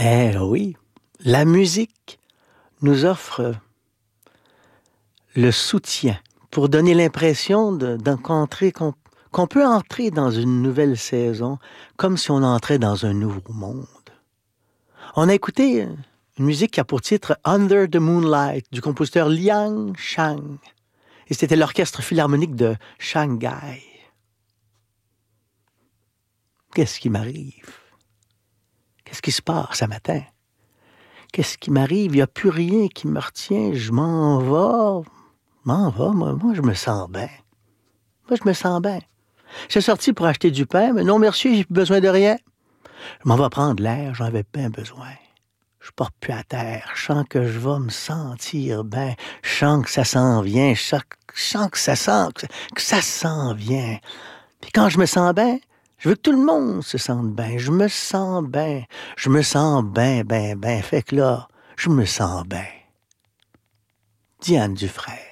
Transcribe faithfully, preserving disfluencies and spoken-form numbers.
Eh oui, la musique nous offre le soutien pour donner l'impression de, d'encontrer, qu'on, qu'on peut entrer dans une nouvelle saison comme si on entrait dans un nouveau monde. On a écouté une musique qui a pour titre Under the Moonlight du compositeur Liang Shang. Et c'était l'orchestre philharmonique de Shanghai. Qu'est-ce qui m'arrive? Qu'est-ce qui se passe ce matin? Qu'est-ce qui m'arrive? Il n'y a plus rien qui me retient. Je m'en vais. Je m'en vais. Moi, moi, je me sens bien. Moi, je me sens bien. Je suis sorti pour acheter du pain, mais non, merci, j'ai plus besoin de rien. Je m'en vais prendre l'air, j'en avais bien besoin. Je porte plus à terre. Je sens que je vais me sentir bien. Je sens que ça s'en vient. Je sens, je sens que ça sent, que ça, que ça s'en vient. Puis quand je me sens bien, je veux que tout le monde se sente bien. Je me sens bien. Je me sens bien, bien, bien. Fait que là, je me sens bien. Diane Dufresne.